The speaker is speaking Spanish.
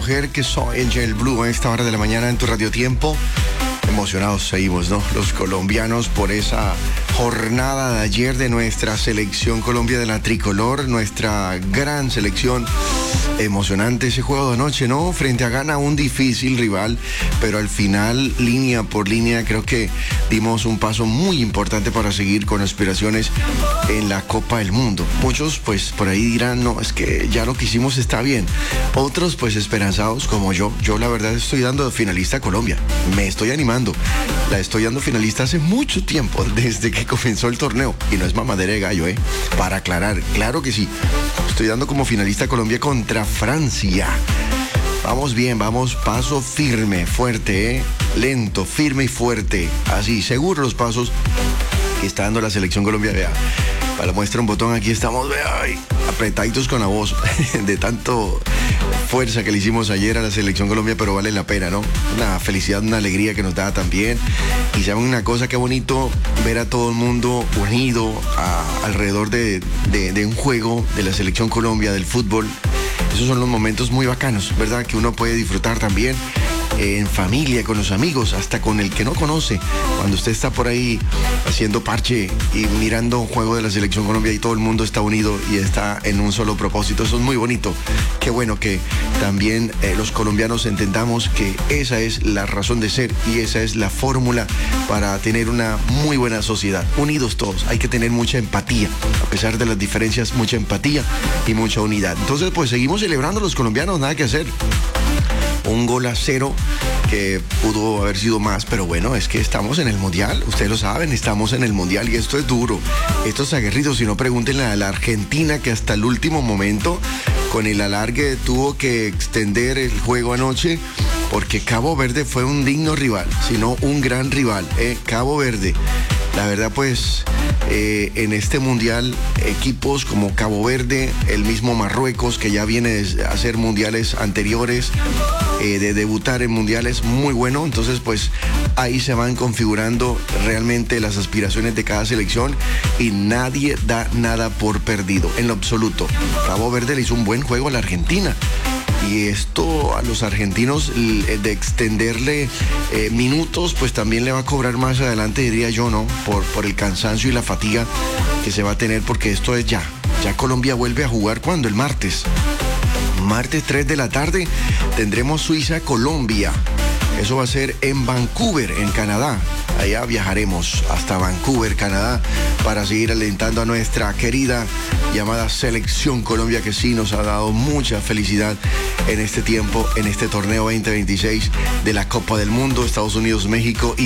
mujer que soy, Angel Blue, a esta hora de la mañana en tu Radio Tiempo. Emocionados seguimos, ¿no? Los colombianos por esa jornada de ayer de nuestra selección Colombia de la tricolor, nuestra gran selección. Emocionante ese juego de anoche, ¿no? Frente a Ghana, un difícil rival, pero al final, línea por línea, creo que dimos un paso muy importante para seguir con aspiraciones en la Copa del Mundo. Muchos, pues, por ahí dirán, no, es que ya lo que hicimos está bien. Otros, pues, esperanzados como yo. Yo, la verdad, estoy dando finalista a Colombia. Me estoy animando. La estoy dando finalista hace mucho tiempo, desde que comenzó el torneo. Y no es mamadera de gallo, ¿eh? Para aclarar, claro que sí. Estoy dando como finalista a Colombia contra Francia. Vamos bien, vamos paso firme, fuerte, lento, firme y fuerte. Así, seguro los pasos que está dando la selección Colombia. Vea, para la muestra un botón, aquí estamos, vea, ay, apretaditos con la voz de tanto fuerza que le hicimos ayer a la selección Colombia, pero vale la pena, ¿no? Una felicidad, una alegría que nos da también. Y saben una cosa, qué bonito ver a todo el mundo unido alrededor de un juego de la selección Colombia, del fútbol. Esos son los momentos muy bacanos, ¿verdad? Que uno puede disfrutar también en familia, con los amigos, hasta con el que no conoce. Cuando usted está por ahí haciendo parche y mirando un juego de la selección Colombia y todo el mundo está unido y está en un solo propósito, eso es muy bonito. Qué bueno que también los colombianos entendamos que esa es la razón de ser y esa es la fórmula para tener una muy buena sociedad. Unidos todos, hay que tener mucha empatía, a pesar de las diferencias, mucha empatía y mucha unidad. Entonces, pues seguimos celebrando los colombianos, nada que hacer. 1-0 que pudo haber sido más, pero bueno, es que estamos en el Mundial, ustedes lo saben, estamos en el Mundial y esto es duro, esto es aguerrido. Si no, pregúntenle a la Argentina, que hasta el último momento, con el alargue, tuvo que extender el juego anoche, porque Cabo Verde fue un digno rival, sino un gran rival, Cabo Verde. La verdad, pues, en este Mundial, equipos como Cabo Verde, el mismo Marruecos, que ya viene a hacer mundiales anteriores, de debutar en mundiales, muy bueno. Entonces, pues, ahí se van configurando realmente las aspiraciones de cada selección y nadie da nada por perdido, en lo absoluto. Cabo Verde le hizo un buen juego a la Argentina. Y esto a los argentinos, de extenderle minutos, pues también le va a cobrar más adelante, diría yo, ¿no? Por el cansancio y la fatiga que se va a tener, porque esto es ya. Ya Colombia vuelve a jugar, ¿cuándo? El martes. Martes 3 de la tarde tendremos Suiza-Colombia. Eso va a ser en Vancouver, en Canadá. Allá viajaremos hasta Vancouver, Canadá, para seguir alentando a nuestra querida llamada Selección Colombia, que sí nos ha dado mucha felicidad en este tiempo, en este torneo 2026 de la Copa del Mundo, Estados Unidos, México y